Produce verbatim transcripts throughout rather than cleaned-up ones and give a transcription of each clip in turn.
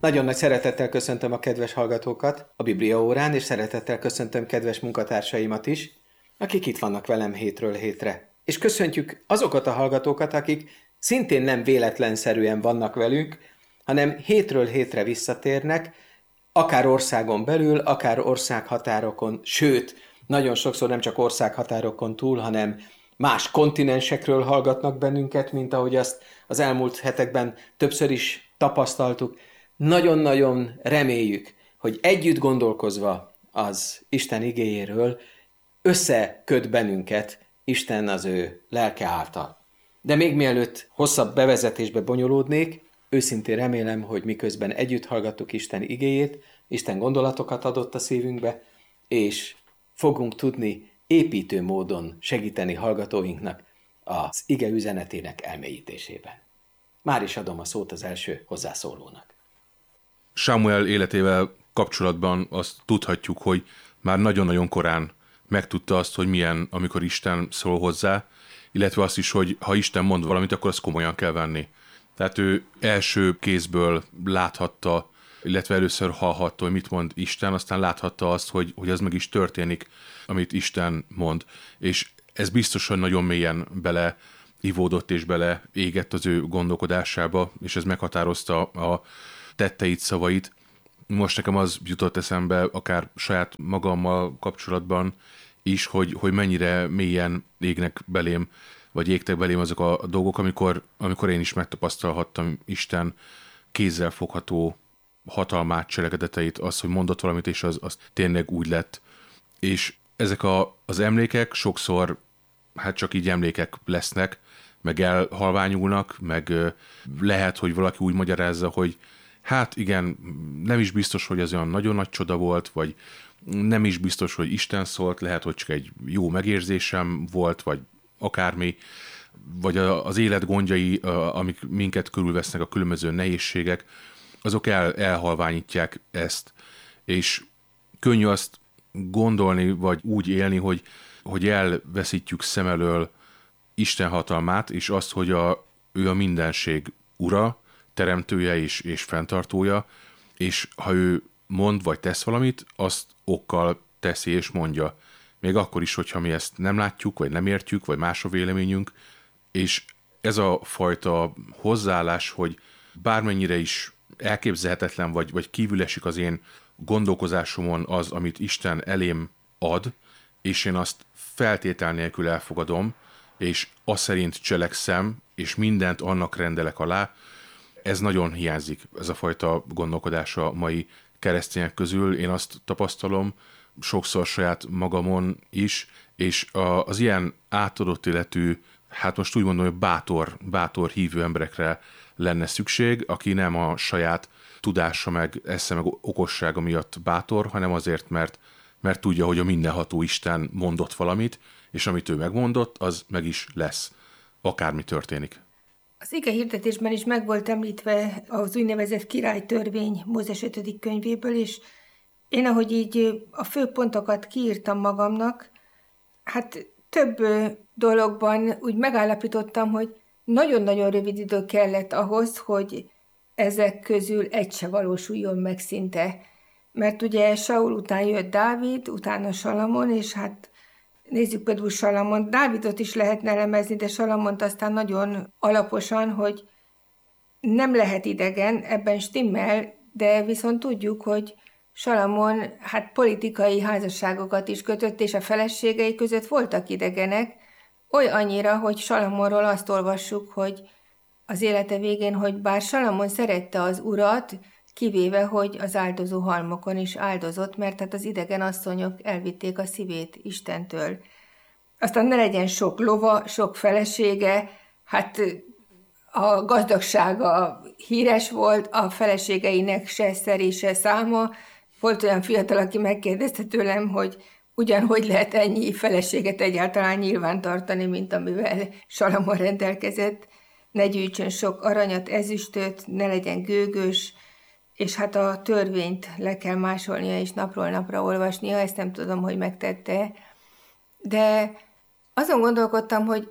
Nagyon nagy szeretettel köszöntöm a kedves hallgatókat a Biblia órán, és szeretettel köszöntöm kedves munkatársaimat is, akik itt vannak velem hétről hétre. És köszöntjük azokat a hallgatókat, akik szintén nem véletlenszerűen vannak velünk, hanem hétről hétre visszatérnek, akár országon belül, akár országhatárokon, sőt, nagyon sokszor nem csak országhatárokon túl, hanem más kontinensekről hallgatnak bennünket, mint ahogy azt az elmúlt hetekben többször is tapasztaltuk. Nagyon-nagyon reméljük, hogy együtt gondolkozva az Isten igéjéről összeköt bennünket Isten az ő lelke által. De még mielőtt hosszabb bevezetésbe bonyolódnék, őszintén remélem, hogy miközben együtt hallgattuk Isten igéjét, Isten gondolatokat adott a szívünkbe, és fogunk tudni építő módon segíteni hallgatóinknak az ige üzenetének elmélyítésében. Már is adom a szót az első hozzászólónak. Sámuel életével kapcsolatban azt tudhatjuk, hogy már nagyon-nagyon korán megtudta azt, hogy milyen, amikor Isten szól hozzá, illetve azt is, hogy ha Isten mond valamit, akkor azt komolyan kell venni. Tehát ő első kézből láthatta, illetve először hallhatta, hogy mit mond Isten, aztán láthatta azt, hogy, hogy az meg is történik, amit Isten mond. És ez biztosan nagyon mélyen bele ivódott és bele égett az ő gondolkodásába, és ez meghatározta a tetteit, szavait. Most nekem az jutott eszembe, akár saját magammal kapcsolatban is, hogy, hogy mennyire mélyen égnek belém, vagy égtek belém azok a dolgok, amikor, amikor én is megtapasztalhattam Isten kézzel fogható hatalmát, cselekedeteit, az, hogy mondott valamit, és az, az tényleg úgy lett. És ezek a, az emlékek sokszor hát csak így emlékek lesznek, meg elhalványulnak, meg lehet, hogy valaki úgy magyarázza, hogy hát igen, nem is biztos, hogy ez olyan nagyon nagy csoda volt, vagy nem is biztos, hogy Isten szólt, lehet, hogy csak egy jó megérzésem volt, vagy akármi, vagy az élet gondjai, amik minket körülvesznek, a különböző nehézségek, azok el, elhalványítják ezt. És könnyű azt gondolni, vagy úgy élni, hogy, hogy elveszítjük szem elől Isten hatalmát, és azt, hogy a, ő a mindenség ura, teremtője és, és fenntartója, és ha ő mond vagy tesz valamit, azt okkal teszi és mondja. Még akkor is, hogyha mi ezt nem látjuk, vagy nem értjük, vagy más a véleményünk, és ez a fajta hozzáállás, hogy bármennyire is elképzelhetetlen, vagy, vagy kívül esik az én gondolkozásomon az, amit Isten elém ad, és én azt feltétel nélkül elfogadom, és azt szerint cselekszem, és mindent annak rendelek alá, ez nagyon hiányzik, ez a fajta gondolkodás a mai keresztények közül. Én azt tapasztalom sokszor saját magamon is, és az ilyen átadott életű, hát most úgy mondom, hogy bátor, bátor hívő emberekre lenne szükség, aki nem a saját tudása, meg esze, meg okossága miatt bátor, hanem azért, mert, mert tudja, hogy a mindenható Isten mondott valamit, és amit ő megmondott, az meg is lesz, akármi történik. Az ige hirdetésben is meg volt említve az úgynevezett királytörvény Mózes ötödik könyvéből, és én, ahogy így a fő pontokat kiírtam magamnak, hát több dologban úgy megállapítottam, hogy nagyon-nagyon rövid idő kellett ahhoz, hogy ezek közül egy se valósuljon meg szinte. Mert ugye Saul után jött Dávid, utána Salamon, és hát nézzük például Salamont. Dávidot is lehetne elemezni, de Salamont aztán nagyon alaposan, hogy nem lehet idegen, ebben stimmel, de viszont tudjuk, hogy Salamon hát politikai házasságokat is kötött, és a feleségei között voltak idegenek, oly annyira, hogy Salamonról azt olvassuk, hogy az élete végén, hogy bár Salamon szerette az urat, kivéve, hogy az áldozó halmokon is áldozott, mert hát az idegen asszonyok elvitték a szívét Istentől. Aztán ne legyen sok lova, sok felesége, hát a gazdagsága híres volt, a feleségeinek se szeri, se száma. Volt olyan fiatal, aki megkérdezte tőlem, hogy ugyanhogy lehet ennyi feleséget egyáltalán nyilván tartani, mint amivel Salamon rendelkezett. Ne gyűjtsön sok aranyat, ezüstöt, ne legyen gőgös, és hát a törvényt le kell másolnia és napról napra olvasnia, ezt nem tudom, hogy megtette. De azon gondolkodtam, hogy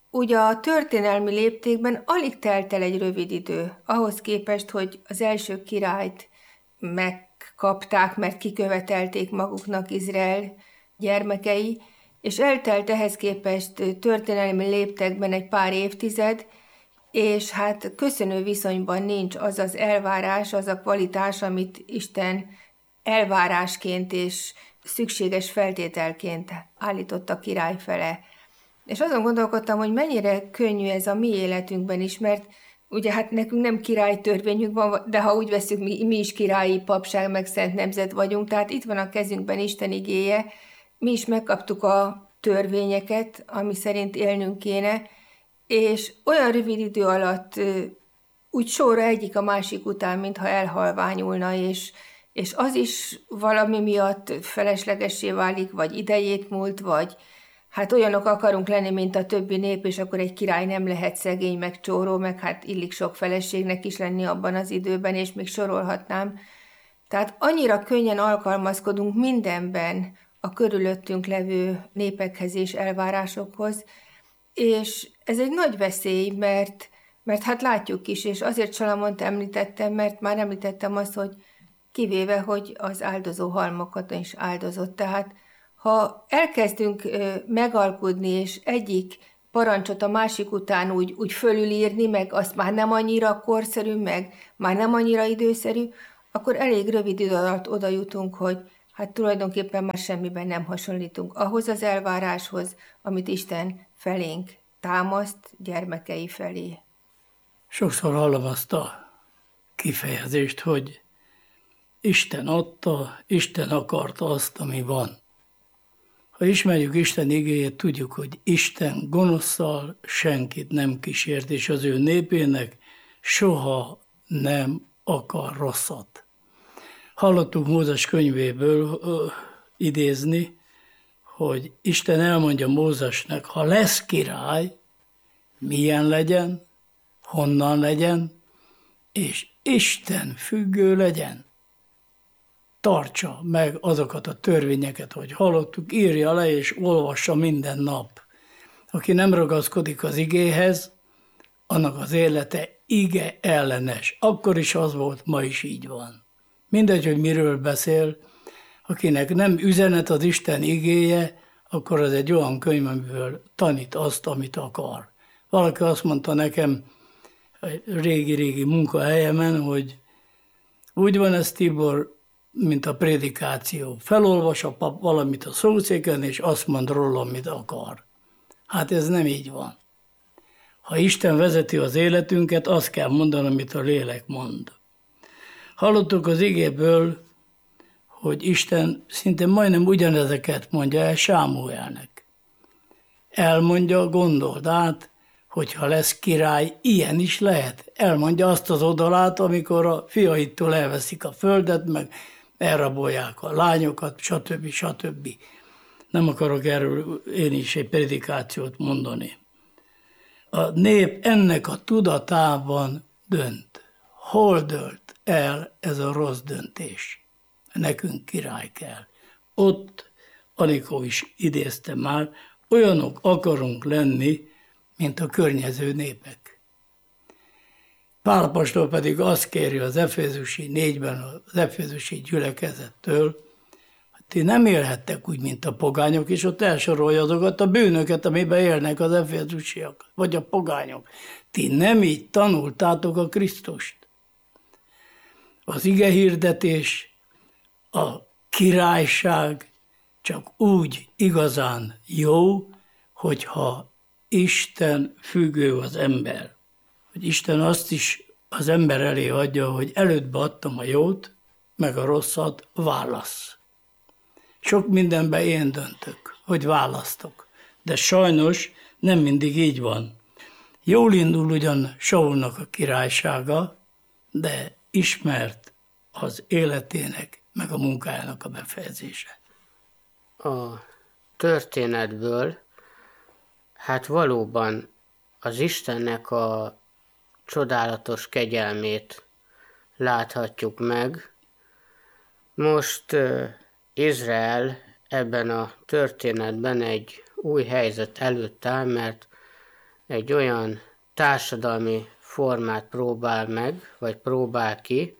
ugye a történelmi léptékben alig telt el egy rövid idő, ahhoz képest, hogy az első királyt megkapták, mert kikövetelték maguknak Izrael gyermekei, és eltelt ehhez képest történelmi léptékben egy pár évtized, és hát köszönő viszonyban nincs az az elvárás, az a kvalitás, amit Isten elvárásként és szükséges feltételként állított a király fele. És azon gondolkodtam, hogy mennyire könnyű ez a mi életünkben is, mert ugye hát nekünk nem királytörvényünk van, de ha úgy veszük, mi, mi is királyi papság, meg szent nemzet vagyunk, tehát itt van a kezünkben Isten igéje, mi is megkaptuk a törvényeket, ami szerint élnünk kéne, és olyan rövid idő alatt úgy sorra egyik a másik után, mintha elhalványulna, és, és az is valami miatt feleslegessé válik, vagy idejét múlt, vagy hát olyanok akarunk lenni, mint a többi nép, és akkor egy király nem lehet szegény, meg csóró, meg hát illik sok feleségnek is lenni abban az időben, és még sorolhatnám. Tehát annyira könnyen alkalmazkodunk mindenben a körülöttünk levő népekhez és elvárásokhoz, és ez egy nagy veszély, mert, mert hát látjuk is, és azért Salamont említettem, mert már említettem azt, hogy kivéve, hogy az áldozó halmokat is áldozott. Tehát ha elkezdünk megalkudni, és egyik parancsot a másik után úgy, úgy fölülírni, meg azt már nem annyira korszerű, meg már nem annyira időszerű, akkor elég rövid idő alatt oda jutunk, hogy hát tulajdonképpen már semmiben nem hasonlítunk ahhoz az elváráshoz, amit Isten felénk támaszt gyermekei felé. Sokszor hallom azt a kifejezést, hogy Isten adta, Isten akarta azt, ami van. Ha ismerjük Isten igéjét, tudjuk, hogy Isten gonoszszal senkit nem kísért, és az ő népének soha nem akar rosszat. Hallottuk Mózes könyvéből ö, idézni, hogy Isten elmondja Mózesnek, ha lesz király, milyen legyen, honnan legyen, és Isten függő legyen. Tartsa meg azokat a törvényeket, hogy hallottuk, írja le és olvassa minden nap. Aki nem ragaszkodik az igéhez, annak az élete ige ellenes. Akkor is az volt, ma is így van. Mindegy, hogy miről beszél, akinek nem üzenet az Isten igéje, akkor az egy olyan könyv, amiből tanít azt, amit akar. Valaki azt mondta nekem régi-régi munkahelyemen, hogy úgy van ez, Tibor, mint a prédikáció. Felolvas a pap valamit a szószéken, és azt mond róla, amit akar. Hát ez nem így van. Ha Isten vezeti az életünket, azt kell mondani, amit a lélek mond. Hallottuk az igéből, hogy Isten szinte majdnem ugyanezeket mondja el Sámuelnek. Elmondja, gondold át, hogyha lesz király, ilyen is lehet. Elmondja azt az oldalát, amikor a fiaittól elveszik a földet, meg elrabolják a lányokat, stb. stb. Nem akarok erről én is egy predikációt mondani. A nép ennek a tudatában dönt. Hol dölt el ez a rossz döntés? Nekünk király kell. Ott, Anikó is idézte már, olyanok akarunk lenni, mint a környező népek. Pál apostol pedig azt kéri az Efézusi négyben, az Efézusi gyülekezettől, hogy ti nem élhettek úgy, mint a pogányok, és ott elsorolja azokat a bűnöket, amiben élnek az efézusiak, vagy a pogányok. Ti nem így tanultátok a Krisztust. Az igehirdetés, a királyság csak úgy igazán jó, hogyha Isten függő az ember. Hogy Isten azt is az ember elé adja, hogy előttbe adtam a jót, meg a rosszat, válasz. Sok mindenben én döntök, hogy választok. De sajnos nem mindig így van. Jól indul ugyan Saulnak a királysága, de ismert az életének, meg a munkájának a befejezése. A történetből hát valóban az Istennek a csodálatos kegyelmét láthatjuk meg. Most uh, Izrael ebben a történetben egy új helyzet előtt áll, mert egy olyan társadalmi formát próbál meg, vagy próbál ki,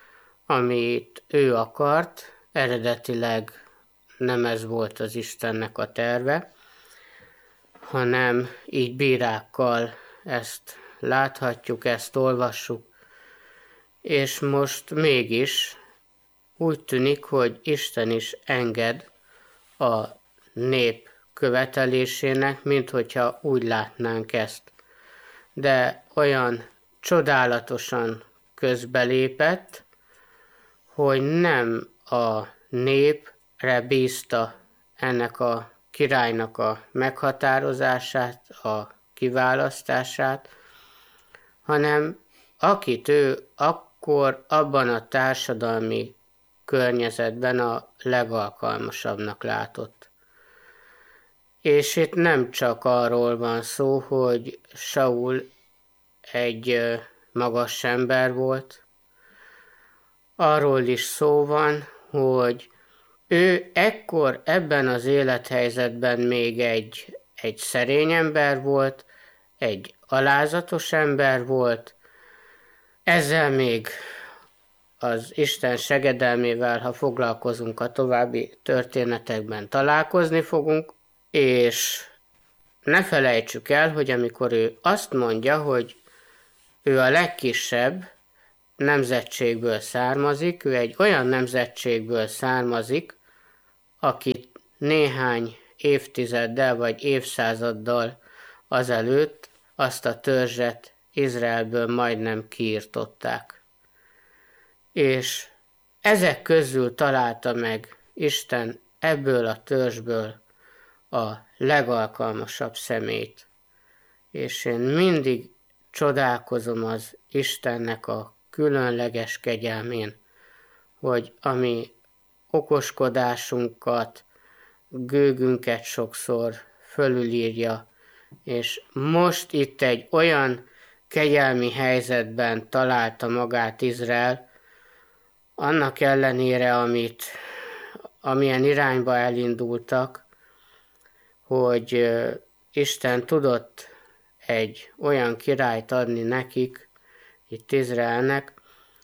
amit ő akart, eredetileg nem ez volt az Istennek a terve, hanem így bírákkal ezt láthatjuk, ezt olvassuk, és most mégis úgy tűnik, hogy Isten is enged a nép követelésének, mint hogyha úgy látnánk ezt. De olyan csodálatosan közbelépett, hogy nem a népre bízta ennek a királynak a meghatározását, a kiválasztását, hanem akit ő akkor abban a társadalmi környezetben a legalkalmasabbnak látott. És itt nem csak arról van szó, hogy Saul egy magas ember volt, arról is szó van, hogy ő ekkor ebben az élethelyzetben még egy, egy szerény ember volt, egy alázatos ember volt, ezzel még az Isten segedelmével, ha foglalkozunk a további történetekben, találkozni fogunk, és ne felejtsük el, hogy amikor ő azt mondja, hogy ő a legkisebb nemzetségből származik, ő egy olyan nemzetségből származik, akit néhány évtizeddel vagy évszázaddal azelőtt azt a törzset Izraelből majdnem kiirtották. És ezek közül találta meg Isten ebből a törzsből a legalkalmasabb szemét. És én mindig csodálkozom az Istennek a különleges kegyelmén, hogy ami okoskodásunkat, gőgünket sokszor fölülírja, és most itt egy olyan kegyelmi helyzetben találta magát Izrael, annak ellenére, amit, amilyen irányba elindultak, hogy Isten tudott egy olyan királyt adni nekik, itt Izraelnek,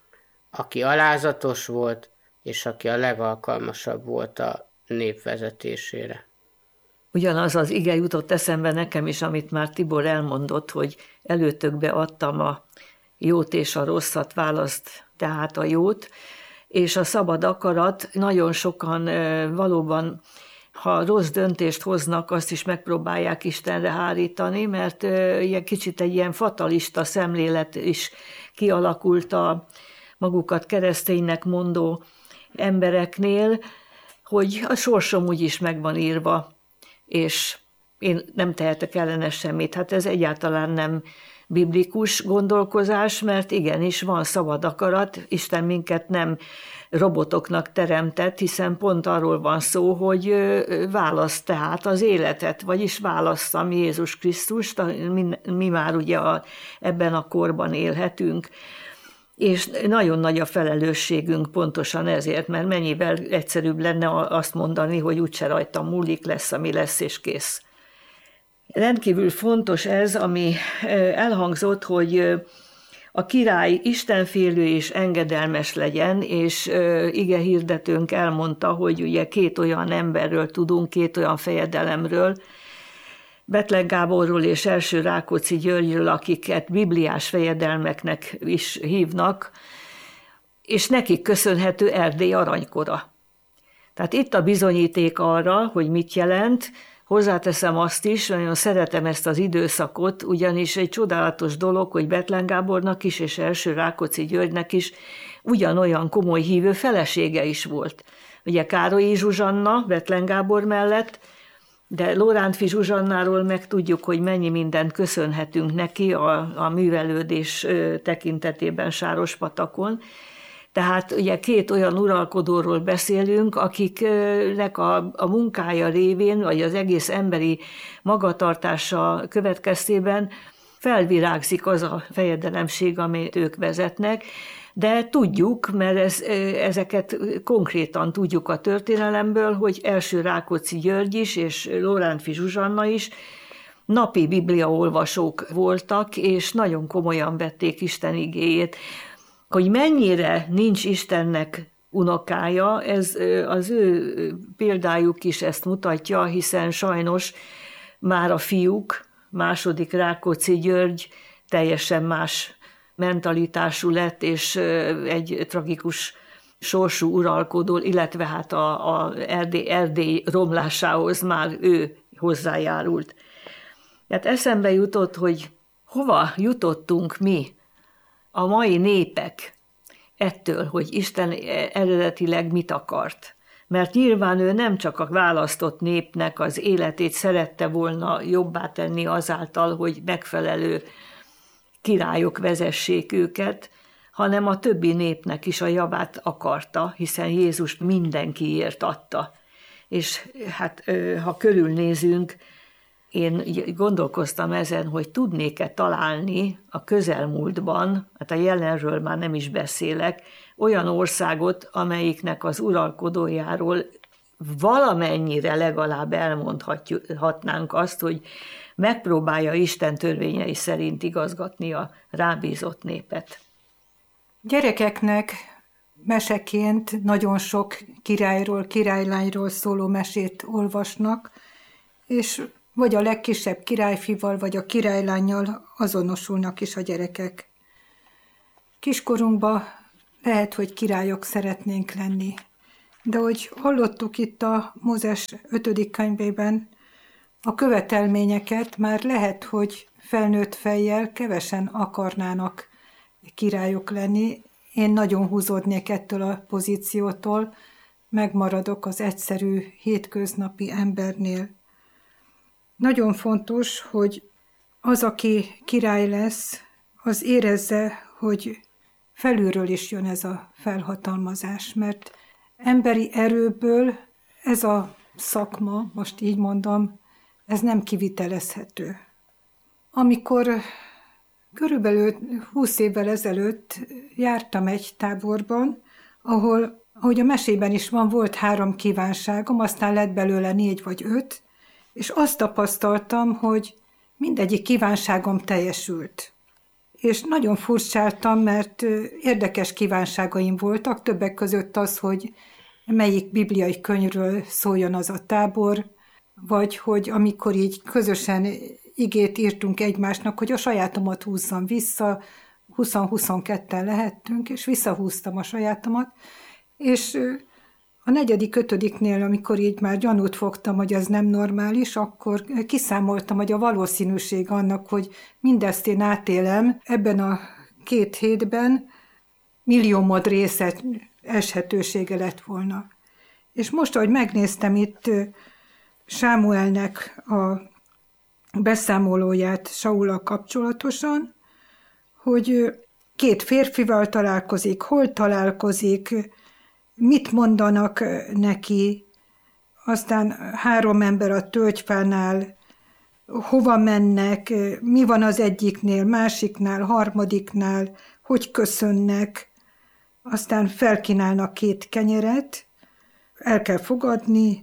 aki alázatos volt, és aki a legalkalmasabb volt a nép vezetésére. Ugyanaz az ige jutott eszembe nekem is, amit már Tibor elmondott, hogy előtökbe adtam a jót és a rosszat, választ tehát a jót, és a szabad akarat. Nagyon sokan valóban, ha rossz döntést hoznak, azt is megpróbálják Istenre hárítani, mert ilyen kicsit egy ilyen fatalista szemlélet is kialakult a magukat kereszténynek mondó embereknél, hogy a sorsom úgyis meg van írva, és én nem tehetek ellene semmit. Hát ez egyáltalán nem biblikus gondolkozás, mert igenis van szabad akarat, Isten minket nem robotoknak teremtett, hiszen pont arról van szó, hogy választ tehát az életet, vagyis válassza mi Jézus Krisztust, mi, mi már ugye a, ebben a korban élhetünk. És nagyon nagy a felelősségünk pontosan ezért, mert mennyivel egyszerűbb lenne azt mondani, hogy úgyse rajtam múlik, lesz, ami lesz, és kész. Rendkívül fontos ez, ami elhangzott, hogy a király istenfélő és engedelmes legyen, és ige hirdetőnk elmondta, hogy ugye két olyan emberről tudunk, két olyan fejedelemről, Bethlen Gáborról és Első Rákóczi Györgyről, akiket bibliás fejedelmeknek is hívnak, és nekik köszönhető Erdély aranykora. Tehát itt a bizonyíték arra, hogy mit jelent. Hozzáteszem azt is, nagyon szeretem ezt az időszakot, ugyanis egy csodálatos dolog, hogy Bethlen Gábornak is és Első Rákóczi Györgynek is ugyanolyan komoly hívő felesége is volt. Ugye Károlyi Zsuzsanna Bethlen Gábor mellett, de Lorántfi Zsuzsannáról meg tudjuk, hogy mennyi mindent köszönhetünk neki a, a művelődés tekintetében Sárospatakon. Tehát ugye két olyan uralkodóról beszélünk, akiknek a, a munkája révén, vagy az egész emberi magatartása következtében felvirágzik az a fejedelemség, amit ők vezetnek, de tudjuk, mert ez, ezeket konkrétan tudjuk a történelemből, hogy Első Rákóczi György is, és Lorántfi Zsuzsanna is napi bibliaolvasók voltak, és nagyon komolyan vették Isten igéjét. Hogy mennyire nincs Istennek unokája, ez az ő példájuk is ezt mutatja, hiszen sajnos már a fiúk, második Rákóczi György teljesen más mentalitású lett, és egy tragikus sorsú uralkodó, illetve hát a, a Erdély, Erdély romlásához már ő hozzájárult. Hát eszembe jutott, hogy hova jutottunk mi, a mai népek, ettől, hogy Isten eredetileg mit akart. Mert nyilván ő nem csak a választott népnek az életét szerette volna jobbá tenni azáltal, hogy megfelelő királyok vezessék őket, hanem a többi népnek is a javát akarta, hiszen Jézus mindenkiért adta. És hát ha körülnézünk, én gondolkoztam ezen, hogy tudnék-e találni a közelmúltban, hát a jelenről már nem is beszélek, olyan országot, amelyiknek az uralkodójáról valamennyire legalább elmondhatnánk azt, hogy megpróbálja Isten törvényei szerint igazgatni a rábízott népet. Gyerekeknek meseként nagyon sok királyról, királylányról szóló mesét olvasnak, és vagy a legkisebb királyfival, vagy a királylánnyal azonosulnak is a gyerekek. Kiskorunkban lehet, hogy királyok szeretnénk lenni, de hogy hallottuk itt a Mózes ötödik könyvében, a követelményeket már lehet, hogy felnőtt fejjel kevesen akarnának királyok lenni. Én nagyon húzódnék ettől a pozíciótól, megmaradok az egyszerű, hétköznapi embernél. Nagyon fontos, hogy az, aki király lesz, az érezze, hogy felülről is jön ez a felhatalmazás, mert emberi erőből ez a szakma, most így mondom, ez nem kivitelezhető. Amikor körülbelül húsz évvel ezelőtt jártam egy táborban, ahol, ahogy a mesében is van, volt három kívánságom, aztán lett belőle négy vagy öt, és azt tapasztaltam, hogy mindegyik kívánságom teljesült. És nagyon furcsáltam, mert érdekes kívánságaim voltak, többek között az, hogy melyik bibliai könyvről szóljon az a tábor, vagy hogy amikor így közösen igét írtunk egymásnak, hogy a sajátomat húzzam vissza, húsz-huszonketten lehettünk, és visszahúztam a sajátomat, és a negyedik, ötödiknél, amikor így már gyanút fogtam, hogy ez nem normális, akkor kiszámoltam, hogy a valószínűség annak, hogy mindezt én átélem, ebben a két hétben milliómod része eshetősége lett volna. És most, ahogy megnéztem itt Sámuelnek a beszámolóját Saullal kapcsolatosan, hogy két férfival találkozik, hol találkozik, mit mondanak neki, aztán három ember a tölgyfánál, hova mennek, mi van az egyiknél, másiknál, harmadiknál, hogy köszönnek, aztán felkínálnak két kenyeret, el kell fogadni,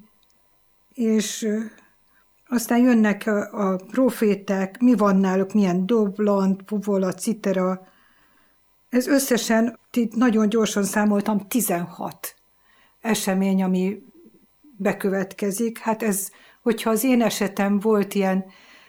és aztán jönnek a, a proféták, mi van náluk, milyen doblant, puvola, citera. Ez összesen, itt nagyon gyorsan számoltam, tizenhat esemény, ami bekövetkezik. Hát ez, hogyha az én esetem volt ilyen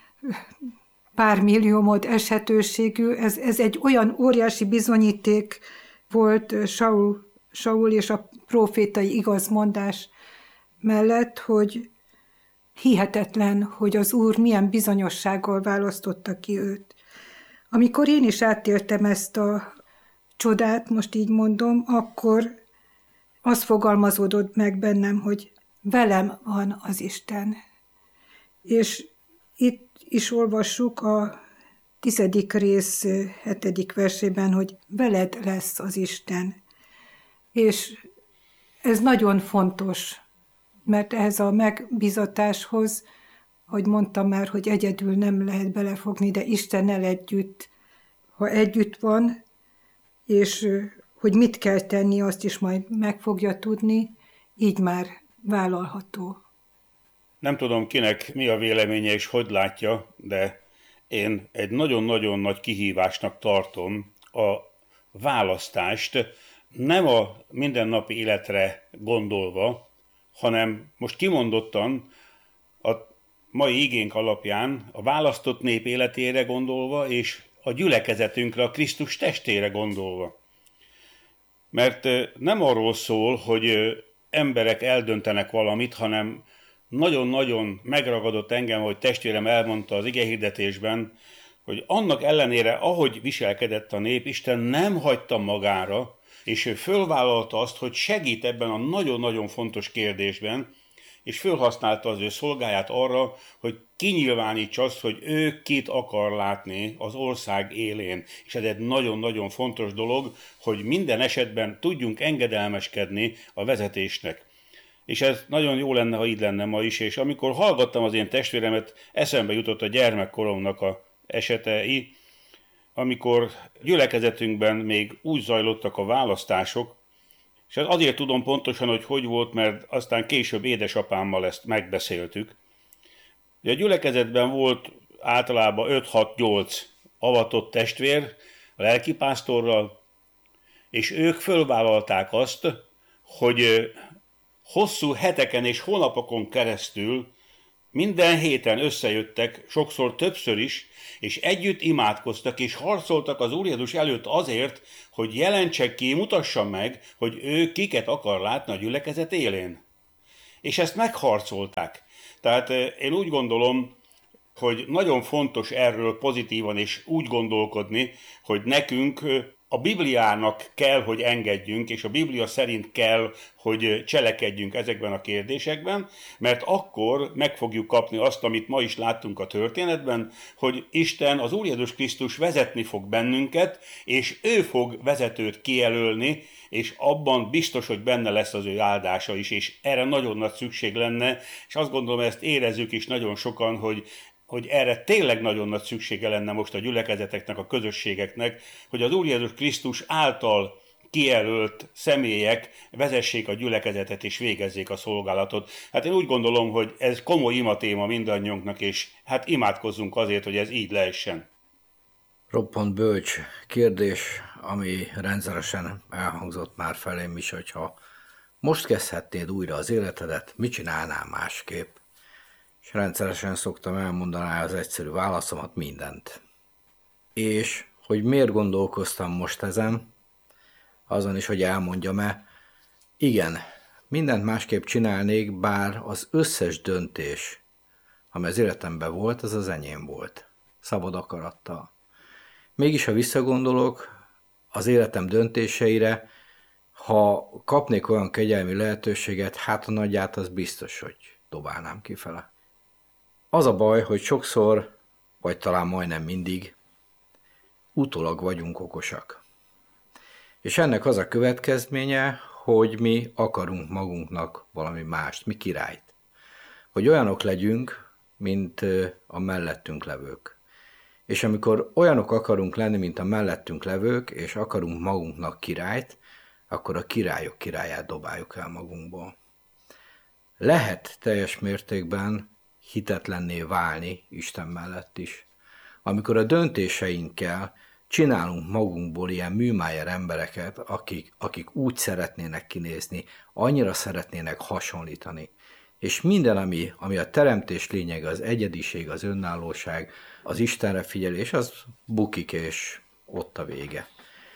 pár milliómod eshetőségű, ez, ez egy olyan óriási bizonyíték volt Saul, Saul és a profétai igazmondás mellett, hogy hihetetlen, hogy az Úr milyen bizonyossággal választotta ki őt. Amikor én is átéltem ezt a csodát, most így mondom, akkor az fogalmazódott meg bennem, hogy velem van az Isten. És itt is olvassuk a tizedik rész hetedik versében, hogy veled lesz az Isten. És ez nagyon fontos, mert ehhez a megbízatáshoz, hogy mondtam már, hogy egyedül nem lehet belefogni, de Istennel együtt, ha együtt van, és hogy mit kell tenni, azt is majd meg fogja tudni, így már vállalható. Nem tudom, kinek mi a véleménye és hogy látja, de én egy nagyon-nagyon nagy kihívásnak tartom a választást, nem a mindennapi életre gondolva, hanem most kimondottan a mai igénk alapján a választott nép életére gondolva, és a gyülekezetünkre, a Krisztus testére gondolva. Mert nem arról szól, hogy emberek eldöntenek valamit, hanem nagyon-nagyon megragadott engem, hogy testvérem elmondta az igehirdetésben, hogy annak ellenére, ahogy viselkedett a nép, Isten nem hagyta magára, és ő fölvállalta azt, hogy segít ebben a nagyon-nagyon fontos kérdésben, és fölhasználta az ő szolgáját arra, hogy kinyilvánítsa azt, hogy ő kit akar látni az ország élén. És ez egy nagyon-nagyon fontos dolog, hogy minden esetben tudjunk engedelmeskedni a vezetésnek. És ez nagyon jó lenne, ha így lenne ma is, és amikor hallgattam az én testvéremet, eszembe jutott a gyermekkoromnak a esetei, amikor gyülekezetünkben még úgy zajlottak a választások, és azért tudom pontosan, hogy hogy volt, mert aztán később édesapámmal ezt megbeszéltük. A gyülekezetben volt általában öt-hat-nyolc avatott testvér a lelkipásztorral, és ők fölvállalták azt, hogy hosszú heteken és hónapokon keresztül minden héten összejöttek, sokszor többször is, és együtt imádkoztak, és harcoltak az Úr Jézus előtt azért, hogy jelentse ki, mutassa meg, hogy ő kiket akar látni a gyülekezet élén. És ezt megharcolták. Tehát én úgy gondolom, hogy nagyon fontos erről pozitívan és úgy gondolkodni, hogy nekünk a Bibliának kell, hogy engedjünk, és a Biblia szerint kell, hogy cselekedjünk ezekben a kérdésekben, mert akkor meg fogjuk kapni azt, amit ma is láttunk a történetben, hogy Isten, az Úr Jézus Krisztus vezetni fog bennünket, és ő fog vezetőt kijelölni, és abban biztos, hogy benne lesz az ő áldása is, és erre nagyon nagy szükség lenne, és azt gondolom, ezt érezzük is nagyon sokan, hogy hogy erre tényleg nagyon nagy szüksége lenne most a gyülekezeteknek, a közösségeknek, hogy az Úr Jézus Krisztus által kijelölt személyek vezessék a gyülekezetet és végezzék a szolgálatot. Hát én úgy gondolom, hogy ez komoly imatéma mindannyiunknak, és hát imádkozzunk azért, hogy ez így lehessen. Roppant bölcs kérdés, ami rendszeresen elhangzott már felém is, hogyha most kezdhetnéd újra az életedet, mit csinálnál másképp? És rendszeresen szoktam elmondani az egyszerű válaszomat, mindent. És hogy miért gondolkoztam most ezen, azon is, hogy elmondjam-e, igen, mindent másképp csinálnék, bár az összes döntés, ami az életemben volt, az az enyém volt, szabad akarattal. Mégis, ha visszagondolok az életem döntéseire, ha kapnék olyan kegyelmi lehetőséget, hát a nagyját az biztos, hogy dobálnám kifele. Az a baj, hogy sokszor, vagy talán majdnem mindig, utólag vagyunk okosak. És ennek az a következménye, hogy mi akarunk magunknak valami mást, mi királyt. Hogy olyanok legyünk, mint a mellettünk levők. És amikor olyanok akarunk lenni, mint a mellettünk levők, és akarunk magunknak királyt, akkor a királyok királyát dobáljuk el magunkból. Lehet teljes mértékben hitetlenné válni Isten mellett is. Amikor a döntéseinkkel csinálunk magunkból ilyen műmájer embereket, akik, akik úgy szeretnének kinézni, annyira szeretnének hasonlítani. És minden, ami, ami a teremtés lényege, az egyediség, az önállóság, az Istenre figyelés, az bukik, és ott a vége.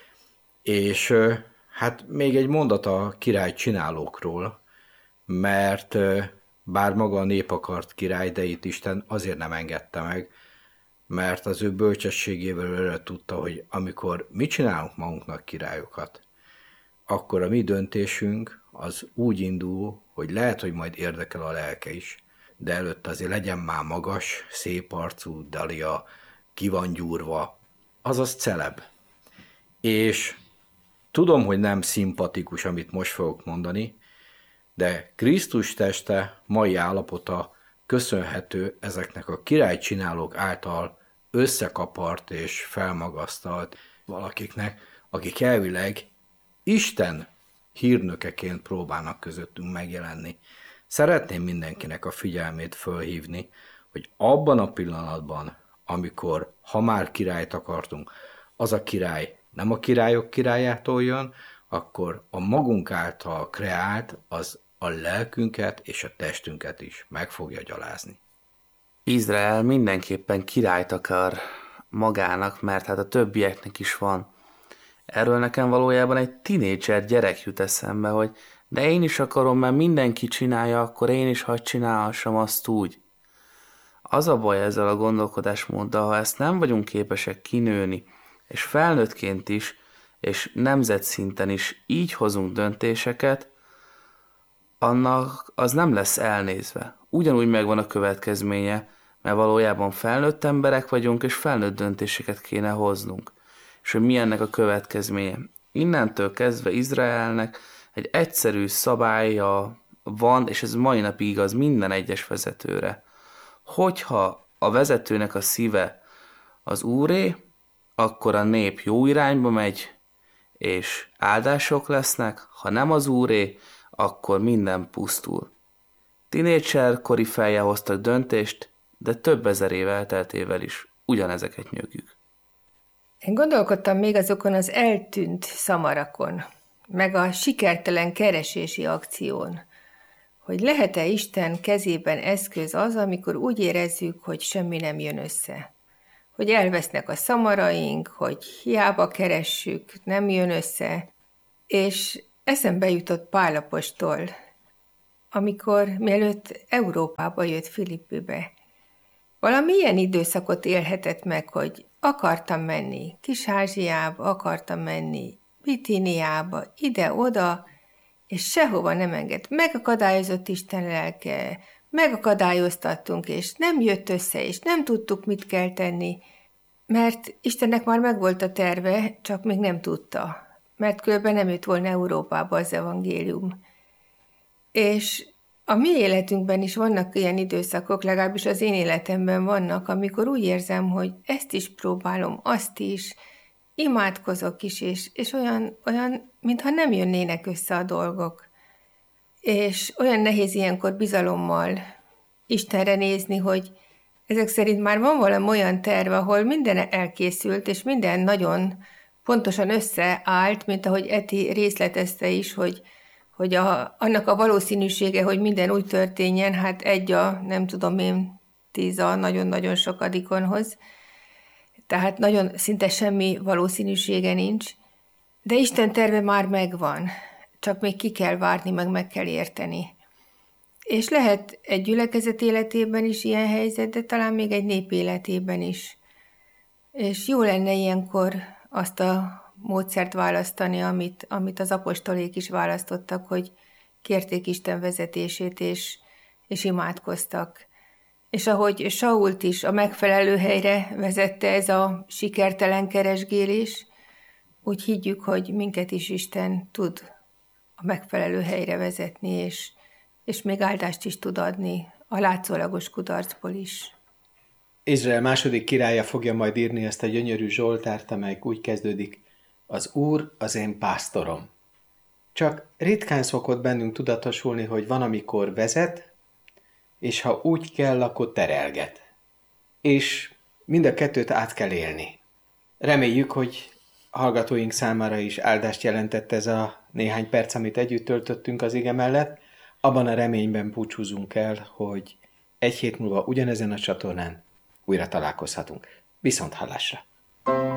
És hát még egy mondat a király csinálókról, mert bár maga a nép akart király, de itt Isten azért nem engedte meg, mert az ő bölcsességével előre tudta, hogy amikor mi csinálunk magunknak királyokat, akkor a mi döntésünk az úgy indul, hogy lehet, hogy majd érdekel a lelke is, de előtte azért legyen már magas, szép arcú, dalia, ki van gyúrva, azaz celeb. És tudom, hogy nem szimpatikus, amit most fogok mondani, de Krisztus teste mai állapota köszönhető ezeknek a királycsinálók által összekapart és felmagasztalt valakiknek, akik elvileg Isten hírnökeként próbálnak közöttünk megjelenni. Szeretném mindenkinek a figyelmét fölhívni, hogy abban a pillanatban, amikor, ha már királyt akartunk, az a király nem a királyok királyától jön, akkor a magunk által kreált az a lelkünket és a testünket is meg fogja gyalázni. Izrael mindenképpen királyt akar magának, mert hát a többieknek is van. Erről nekem valójában egy tinédzser gyerek jut eszembe, hogy de én is akarom, mert mindenki csinálja, akkor én is hadd csinálhassam azt úgy. Az a baj ezzel a gondolkodásmóddal, ha ezt nem vagyunk képesek kinőni, és felnőttként is, és nemzetszinten is így hozunk döntéseket, annak az nem lesz elnézve. Ugyanúgy megvan a következménye, mert valójában felnőtt emberek vagyunk, és felnőtt döntéseket kéne hoznunk. És hogy mi ennek a következménye? Innentől kezdve Izraelnek egy egyszerű szabálya van, és ez mai napig igaz minden egyes vezetőre. Hogyha a vezetőnek a szíve az Úré, akkor a nép jó irányba megy, és áldások lesznek, ha nem az Úré, akkor minden pusztul. Tinédzser kori fejjel hoztak döntést, de több ezer év elteltével is ugyanezeket nyögjük. Én gondolkodtam még azokon az eltűnt szamarakon, meg a sikertelen keresési akción, hogy lehet-e Isten kezében eszköz az, amikor úgy érezzük, hogy semmi nem jön össze. Hogy elvesznek a szamaraink, hogy hiába keressük, nem jön össze. És eszembe jutott Pál apostol, amikor mielőtt Európába jött Filippibe. Valami ilyen időszakot élhetett meg, hogy akartam menni Kis-Ázsiába, akartam menni Bitíniába, ide-oda, és sehova nem enged. Megakadályozott Isten lelke, megakadályoztattunk, és nem jött össze, és nem tudtuk, mit kell tenni, mert Istennek már megvolt a terve, csak még nem tudta, mert különben nem jött volna Európába az evangélium. És a mi életünkben is vannak ilyen időszakok, legalábbis az én életemben vannak, amikor úgy érzem, hogy ezt is próbálom, azt is, imádkozok is, és, és olyan, olyan, mintha nem jönnének össze a dolgok. És olyan nehéz ilyenkor bizalommal Istenre nézni, hogy ezek szerint már van valami olyan terv, ahol minden elkészült, és minden nagyon pontosan összeállt, mint ahogy Eti részletezte is, hogy, hogy a, annak a valószínűsége, hogy minden úgy történjen, hát egy a, nem tudom én, tíz a nagyon-nagyon sokadikonhoz. Tehát nagyon szinte semmi valószínűsége nincs, de Isten terve már megvan, csak még ki kell várni, meg meg kell érteni. És lehet egy gyülekezet életében is ilyen helyzet, de talán még egy nép életében is. És jó lenne ilyenkor azt a módszert választani, amit, amit az apostolék is választottak, hogy kérték Isten vezetését, és, és imádkoztak. És ahogy Sault is a megfelelő helyre vezette ez a sikertelen keresgélés, úgy higgyük, hogy minket is Isten tud a megfelelő helyre vezetni, és, és még áldást is tud adni a látszólagos kudarcból is. Izrael második királya fogja majd írni ezt a gyönyörű Zsoltárt, amelyik úgy kezdődik: az Úr az én pásztorom. Csak ritkán szokott bennünk tudatosulni, hogy van, amikor vezet, és ha úgy kell, akkor terelget. És mind a kettőt át kell élni. Reméljük, hogy hallgatóink számára is áldást jelentett ez a néhány perc, amit együtt töltöttünk az ige mellett. Abban a reményben búcsúzunk el, hogy egy hét múlva ugyanezen a csatornán újra találkozhatunk. Viszont hallásra!